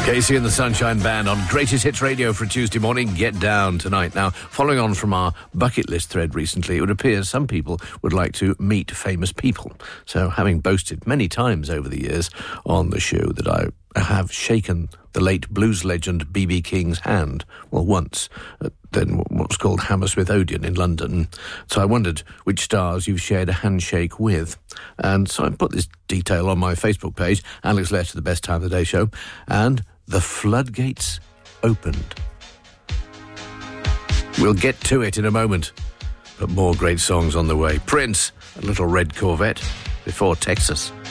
Casey and the Sunshine Band on Greatest Hits Radio for a Tuesday morning. Get down tonight. Now, following on from our bucket list thread recently, it would appear some people would like to meet famous people. So, having boasted many times over the years on the show that I have shaken the late blues legend B.B. King's hand, well, once, at then what was called Hammersmith Odeon in London. So I wondered which stars you've shared a handshake with. And so I put this detail on my Facebook page, Alex Letter, The Best Time of the Day Show, and the floodgates opened. We'll get to it in a moment, but more great songs on the way. Prince, A Little Red Corvette, before Texas.